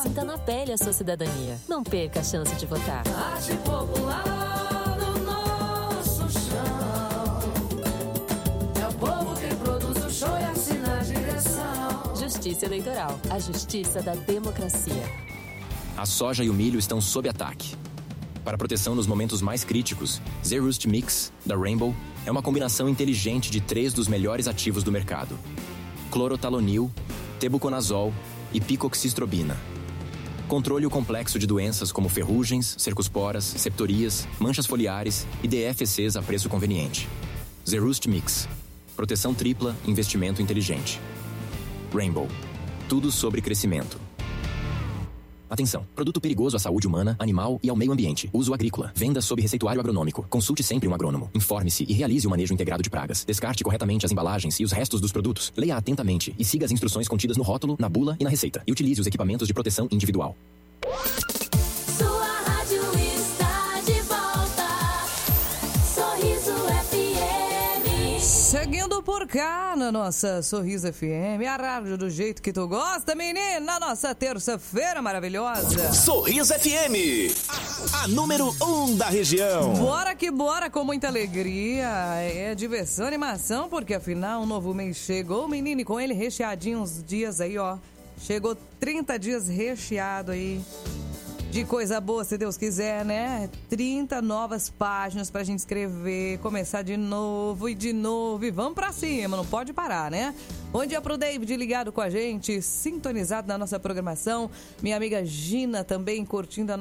Sinta na pele a sua cidadania. Não perca a chance de votar. Arte popular no nosso chão. É o povo quem produz o show e assina a direção. Justiça Eleitoral. A justiça da democracia. A soja e o milho estão sob ataque. Para proteção nos momentos mais críticos, Zerust Mix, da Rainbow, é uma combinação inteligente de 3 dos melhores ativos do mercado: clorotalonil, tebuconazol e picoxistrobina. Controle o complexo de doenças como ferrugens, cercosporas, septorias, manchas foliares e DFCs a preço conveniente. Zerust Mix. Proteção tripla, investimento inteligente. Rainbow. Tudo sobre crescimento. Atenção! Produto perigoso à saúde humana, animal e ao meio ambiente. Uso agrícola. Venda sob receituário agronômico. Consulte sempre um agrônomo. Informe-se e realize o manejo integrado de pragas. Descarte corretamente as embalagens e os restos dos produtos. Leia atentamente e siga as instruções contidas no rótulo, na bula e na receita. E utilize os equipamentos de proteção individual. Sua rádio está de volta. Sorriso FM. Seguindo por cá na nossa Sorriso FM, a rádio do jeito que tu gosta, menina, na nossa terça-feira maravilhosa. Sorriso FM, a número 1 da região. Bora que bora, com muita alegria, é diversão, animação, porque afinal um novo mês chegou, menino, e com ele recheadinho uns dias aí, ó. Chegou 30 dias recheado aí. De coisa boa, se Deus quiser, né? 30 novas páginas pra gente escrever, começar de novo e vamos pra cima, não pode parar, né? Bom dia pro David ligado com a gente, sintonizado na nossa programação. Minha amiga Gina também curtindo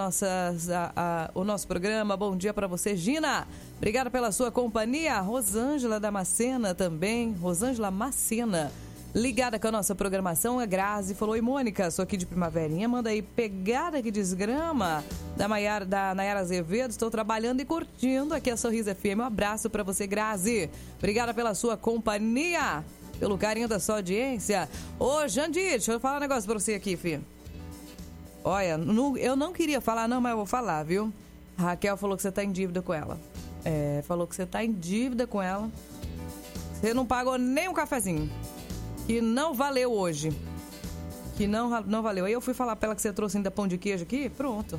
o nosso programa. Bom dia pra você, Gina. Obrigada pela sua companhia. Rosângela Damascena também, Rosângela Macena. Ligada com a nossa programação, a Grazi falou: oi, Mônica, sou aqui de Primaverinha, manda aí pegada que desgrama da Nayara Azevedo, estou trabalhando e curtindo aqui a Sorriso FM. Um abraço pra você, Grazi. Obrigada pela sua companhia, pelo carinho da sua audiência. Ô, Jandir, deixa eu falar um negócio pra você aqui, filho. Olha, eu não queria falar não, mas eu vou falar, viu? A Raquel falou que você tá em dívida com ela. Falou que você tá em dívida com ela. Você não pagou nem um cafezinho. Que não valeu hoje. Que não valeu. Aí eu fui falar pra ela que você trouxe ainda pão de queijo aqui. Pronto.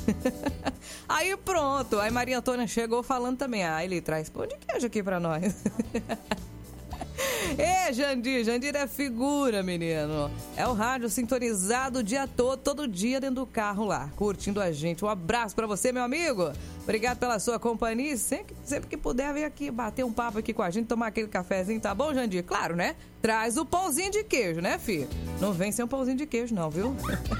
Aí pronto. Aí Maria Antônia chegou falando também. Ele traz pão de queijo aqui pra nós. Jandir é figura, menino. É o rádio sintonizado o dia todo dia dentro do carro lá, curtindo a gente. Um abraço pra você, meu amigo. Obrigado pela sua companhia. Sempre que puder, vem aqui bater um papo aqui com a gente, tomar aquele cafezinho, tá bom, Jandir? Claro, né? Traz o pãozinho de queijo, né, filho? Não vem sem um pãozinho de queijo, não, viu?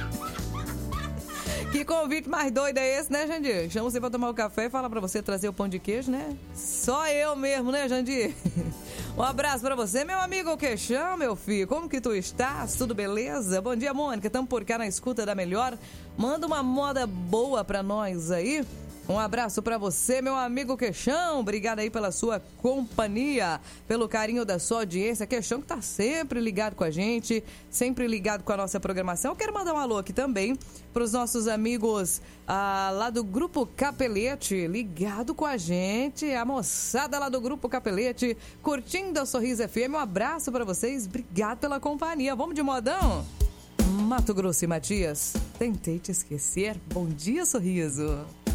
Que convite mais doido é esse, né, Jandir? Chama você pra tomar o café e fala pra você trazer o pão de queijo, né? Só eu mesmo, né, Jandir? Um abraço pra você, meu amigo Queixão, meu filho. Como que tu estás? Tudo beleza? Bom dia, Mônica. Estamos por cá na escuta da melhor. Manda uma moda boa pra nós aí. Um abraço pra você, meu amigo Queixão. Obrigado aí pela sua companhia, pelo carinho da sua audiência. Queixão que tá sempre ligado com a gente, sempre ligado com a nossa programação. Eu quero mandar um alô aqui também pros nossos amigos lá do Grupo Capelete, ligado com a gente. A moçada lá do Grupo Capelete, curtindo a Sorriso FM. Um abraço pra vocês. Obrigado pela companhia. Vamos de modão? Mato Grosso e Matias, tentei te esquecer. Bom dia, Sorriso.